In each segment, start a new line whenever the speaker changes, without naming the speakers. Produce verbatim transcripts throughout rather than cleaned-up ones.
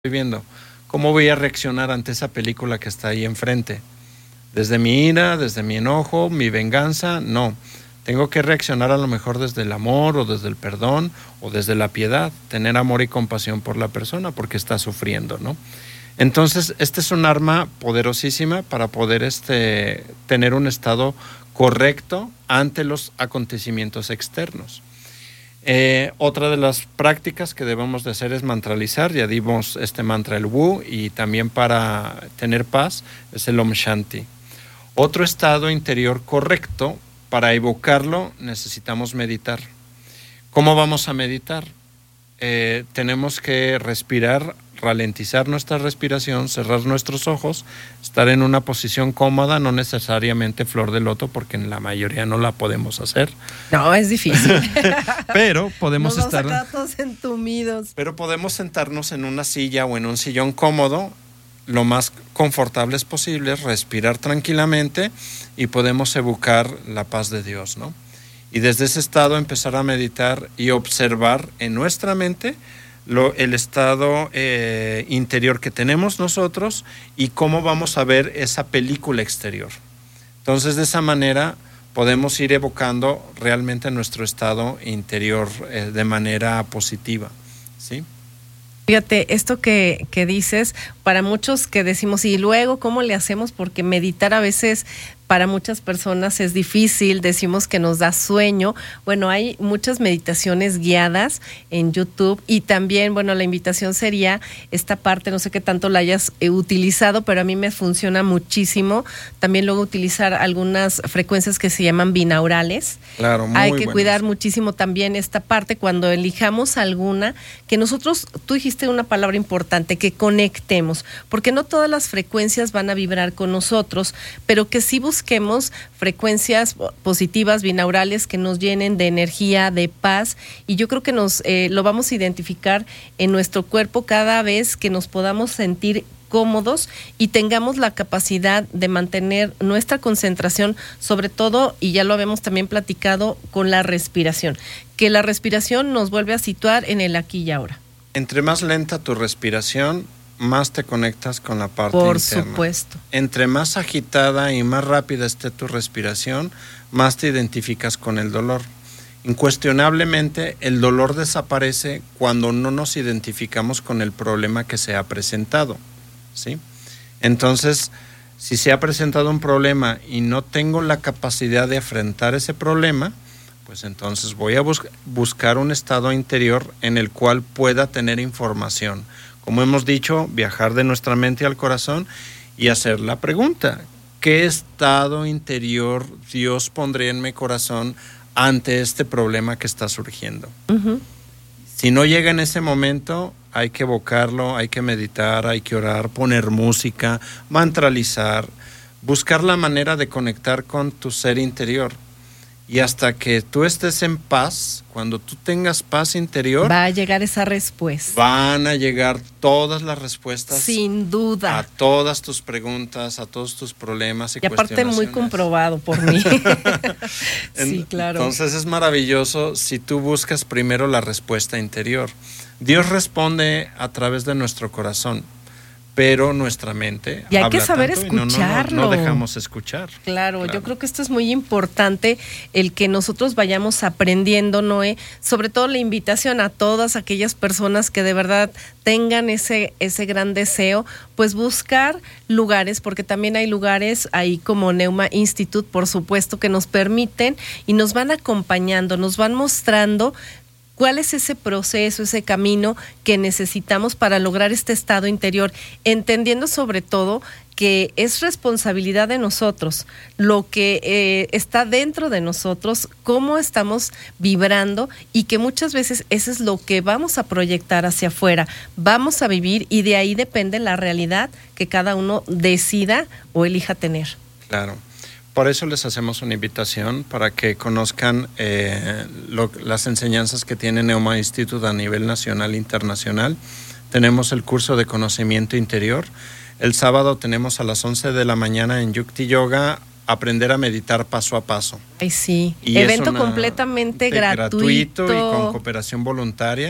viendo. ¿Cómo voy a reaccionar ante esa película que está ahí enfrente? ¿Desde mi ira, desde mi enojo, mi venganza? No. Tengo que reaccionar a lo mejor desde el amor o desde el perdón o desde la piedad, tener amor y compasión por la persona porque está sufriendo, ¿no? Entonces, este es un arma poderosísima para poder este, tener un estado correcto ante los acontecimientos externos. Eh, otra de las prácticas que debemos de hacer es mantralizar. Ya dimos este mantra, el Wu, y también para tener paz es el Om Shanti. Otro estado interior correcto, para evocarlo necesitamos meditar. ¿Cómo vamos a meditar? Eh, tenemos que respirar, ralentizar nuestra respiración, cerrar nuestros ojos, estar en una posición cómoda, no necesariamente flor de loto, porque en la mayoría no la podemos hacer.
No, es difícil.
Pero podemos
Nos
estar...
vamos a quedar todos entumidos.
Pero podemos sentarnos en una silla o en un sillón cómodo, lo más confortables posibles, respirar tranquilamente y podemos evocar la paz de Dios, ¿no? Y desde ese estado empezar a meditar y observar en nuestra mente lo, el estado eh, interior que tenemos nosotros y cómo vamos a ver esa película exterior. Entonces, de esa manera podemos ir evocando realmente nuestro estado interior eh, de manera positiva, ¿sí?
Fíjate, esto que, que dices, para muchos que decimos, y luego, ¿cómo le hacemos? Porque meditar a veces para muchas personas es difícil, decimos que nos da sueño. Bueno, hay muchas meditaciones guiadas en YouTube y también, bueno, la invitación sería esta parte, no sé qué tanto la hayas eh, utilizado, pero a mí me funciona muchísimo. También luego utilizar algunas frecuencias que se llaman binaurales.
Claro, muy
Hay que
buenas.
cuidar muchísimo también esta parte cuando elijamos alguna, que nosotros, tú dijiste una palabra importante, que conectemos, porque no todas las frecuencias van a vibrar con nosotros, pero que sí busquemos frecuencias positivas, binaurales, que nos llenen de energía, de paz, y yo creo que nos eh, lo vamos a identificar en nuestro cuerpo cada vez que nos podamos sentir cómodos y tengamos la capacidad de mantener nuestra concentración, sobre todo, y ya lo habíamos también platicado, con la respiración, que la respiración nos vuelve a situar en el aquí y ahora.
Entre más lenta tu respiración, más te conectas con la parte
Por
interna.
supuesto.
Entre más agitada y más rápida esté tu respiración, más te identificas con el dolor. Incuestionablemente, el dolor desaparece cuando no nos identificamos con el problema que se ha presentado, ¿sí? Entonces, si se ha presentado un problema y no tengo la capacidad de afrontar ese problema, pues entonces voy a bus- buscar un estado interior en el cual pueda tener información. Como hemos dicho, viajar de nuestra mente al corazón y hacer la pregunta: ¿qué estado interior Dios pondría en mi corazón ante este problema que está surgiendo?
Uh-huh.
Si no llega en ese momento, hay que evocarlo, hay que meditar, hay que orar, poner música, mantralizar, buscar la manera de conectar con tu ser interior. Y hasta que tú estés en paz, cuando tú tengas paz interior,
va a llegar esa respuesta.
Van a llegar todas las respuestas.
Sin duda.
A todas tus preguntas, a todos tus problemas y,
y aparte muy comprobado por mí. Sí, claro.
Entonces es maravilloso si tú buscas primero la respuesta interior. Dios responde a través de nuestro corazón, pero nuestra mente
y hay
habla
que saber
tanto y no,
escucharlo.
No, no, no dejamos escuchar.
Claro, claro, yo creo que esto es muy importante, el que nosotros vayamos aprendiendo, Noé, sobre todo la invitación a todas aquellas personas que de verdad tengan ese, ese gran deseo, pues buscar lugares, porque también hay lugares ahí como Neuma Institute, por supuesto, que nos permiten y nos van acompañando, nos van mostrando cuál es ese proceso, ese camino que necesitamos para lograr este estado interior, entendiendo sobre todo que es responsabilidad de nosotros, lo que eh, está dentro de nosotros, cómo estamos vibrando y que muchas veces eso es lo que vamos a proyectar hacia afuera, vamos a vivir y de ahí depende la realidad que cada uno decida o elija tener.
Claro. Por eso les hacemos una invitación para que conozcan eh, lo, las enseñanzas que tiene Neuma Institute a nivel nacional e internacional. Tenemos el curso de conocimiento interior. El sábado tenemos a las once de la mañana en Yukti Yoga aprender a meditar paso a paso.
Ay, sí.
Y
evento
es una,
completamente gratuito.
gratuito y con cooperación voluntaria.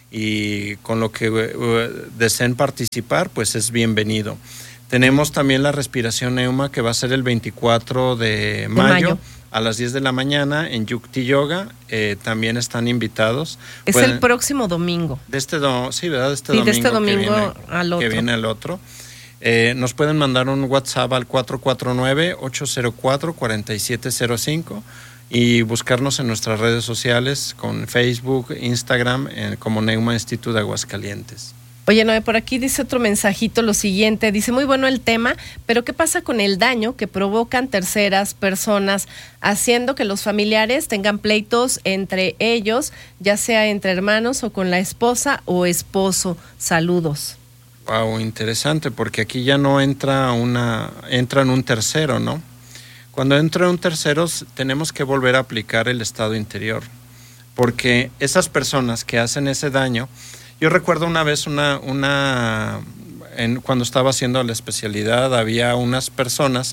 y con lo que uh, deseen participar, pues es bienvenido. Tenemos también la respiración neuma que va a ser el veinticuatro de mayo, de mayo. a las diez de la mañana en Yukti Yoga. Eh, también están invitados.
Es Pueden, el próximo domingo.
De este do, sí, ¿verdad? De este
sí,
domingo,
de este domingo
que viene,
al otro.
Que viene el otro. Eh, nos pueden mandar un WhatsApp al cuatro cuatro nueve, ocho cero cuatro, cuatro siete cero cinco y buscarnos en nuestras redes sociales con Facebook, Instagram, eh, como Neuma Instituto de Aguascalientes.
Oye, Noé, por aquí dice otro mensajito lo siguiente, dice, muy bueno el tema, pero ¿qué pasa con el daño que provocan terceras personas, haciendo que los familiares tengan pleitos entre ellos, ya sea entre hermanos o con la esposa o esposo? Saludos.
Wow, interesante, porque aquí ya no entra una, entra en un tercero, ¿no? Cuando entra un tercero tenemos que volver a aplicar el estado interior, porque esas personas que hacen ese daño. Yo recuerdo una vez una, una en, cuando estaba haciendo la especialidad, había unas personas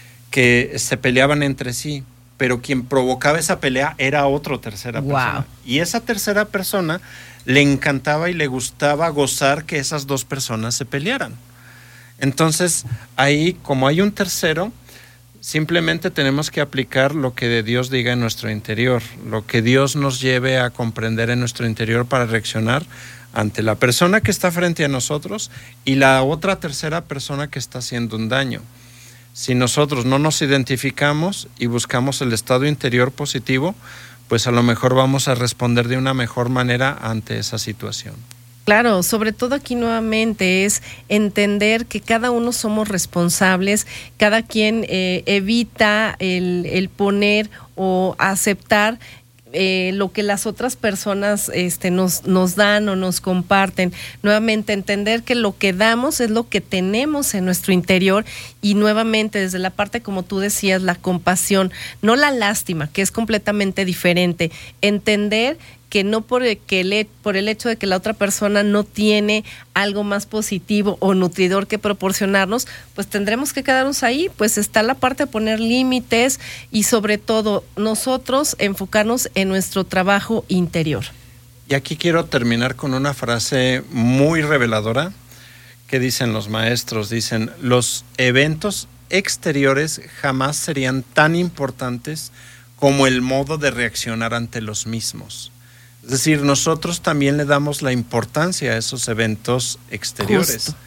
que se peleaban entre sí, pero quien provocaba esa pelea era otra tercera wow. persona. Y esa tercera persona le encantaba y le gustaba gozar que esas dos personas se pelearan. Entonces, ahí, como hay un tercero, simplemente tenemos que aplicar lo que de Dios diga en nuestro interior, lo que Dios nos lleve a comprender en nuestro interior para reaccionar ante la persona que está frente a nosotros y la otra tercera persona que está haciendo un daño. Si nosotros no nos identificamos y buscamos el estado interior positivo, pues a lo mejor vamos a responder de una mejor manera ante esa situación.
Claro, sobre todo aquí nuevamente es entender que cada uno somos responsables, cada quien eh, evita el, el poner o aceptar Eh, lo que las otras personas este, nos, nos dan o nos comparten. Nuevamente entender que lo que damos es lo que tenemos en nuestro interior y nuevamente desde la parte, como tú decías, la compasión, no la lástima, que es completamente diferente. Entender que no por el, que el, por el hecho de que la otra persona no tiene algo más positivo o nutridor que proporcionarnos, pues tendremos que quedarnos ahí. Pues está la parte de poner límites y sobre todo nosotros enfocarnos en nuestro trabajo interior.
Y aquí quiero terminar con una frase muy reveladora que dicen los maestros, dicen, los eventos exteriores jamás serían tan importantes como el modo de reaccionar ante los mismos. Es decir, nosotros también le damos la importancia a esos eventos exteriores. Justo.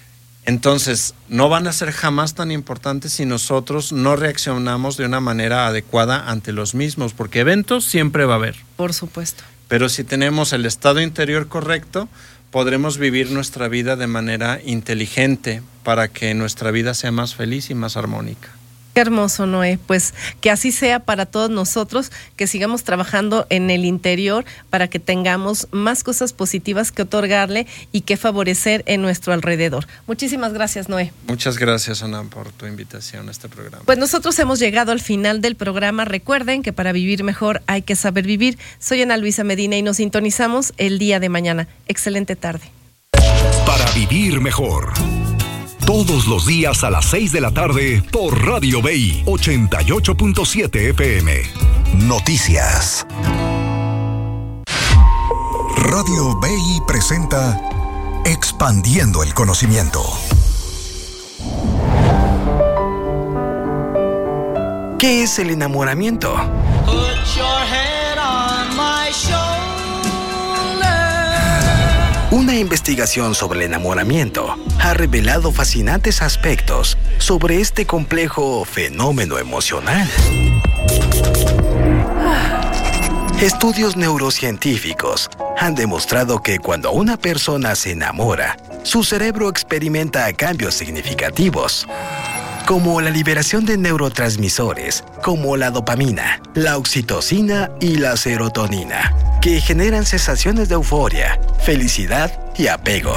Entonces, no van a ser jamás tan importantes si nosotros no reaccionamos de una manera adecuada ante los mismos, porque eventos siempre va a haber.
Por supuesto.
Pero si tenemos el estado interior correcto, podremos vivir nuestra vida de manera inteligente para que nuestra vida sea más feliz y más armónica.
Qué hermoso, Noé. Pues que así sea para todos nosotros, que sigamos trabajando en el interior para que tengamos más cosas positivas que otorgarle y que favorecer en nuestro alrededor. Muchísimas gracias, Noé.
Muchas gracias, Ana, por tu invitación a este programa.
Pues nosotros hemos llegado al final del programa. Recuerden que para vivir mejor hay que saber vivir. Soy Ana Luisa Medina y nos sintonizamos el día de mañana. Excelente tarde.
Para vivir mejor. Todos los días a las seis de la tarde por Radio B I ochenta y ocho punto siete F M. Noticias. Radio B I presenta Expandiendo el Conocimiento. ¿Qué es el enamoramiento? Put your head on my shoulder. Una investigación sobre el enamoramiento ha revelado fascinantes aspectos sobre este complejo fenómeno emocional. Estudios neurocientíficos han demostrado que cuando una persona se enamora, su cerebro experimenta cambios significativos, como la liberación de neurotransmisores, como la dopamina, la oxitocina y la serotonina, que generan sensaciones de euforia, felicidad y apego.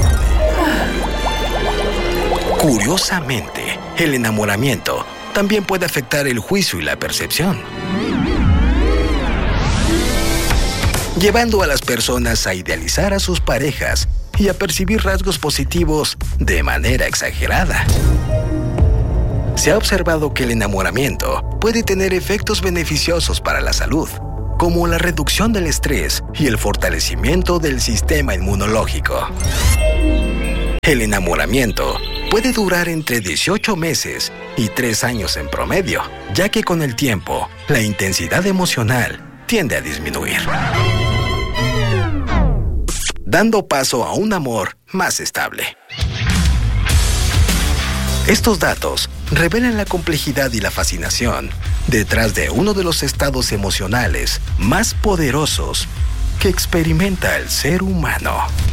Curiosamente, el enamoramiento también puede afectar el juicio y la percepción, llevando a las personas a idealizar a sus parejas y a percibir rasgos positivos de manera exagerada. Se ha observado que el enamoramiento puede tener efectos beneficiosos para la salud, como la reducción del estrés y el fortalecimiento del sistema inmunológico. El enamoramiento puede durar entre dieciocho meses y tres años en promedio, ya que con el tiempo, la intensidad emocional tiende a disminuir, dando paso a un amor más estable. Estos datos revelan la complejidad y la fascinación detrás de uno de los estados emocionales más poderosos que experimenta el ser humano.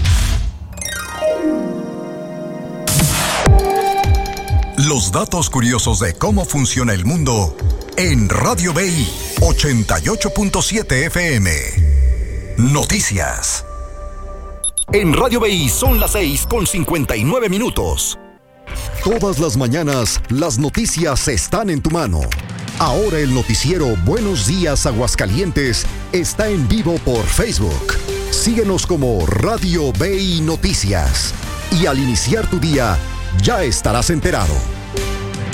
Los datos curiosos de cómo funciona el mundo en Radio B I ochenta y ocho punto siete F M. Noticias.
En Radio B I son las seis con cincuenta y nueve minutos.
Todas las mañanas, las noticias están en tu mano. Ahora el noticiero Buenos Días Aguascalientes está en vivo por Facebook. Síguenos como Radio B I Noticias. Y al iniciar tu día, ya estarás enterado.